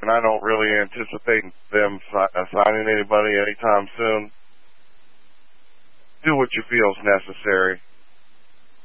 and I don't really anticipate them signing anybody anytime soon. Do what you feel is necessary.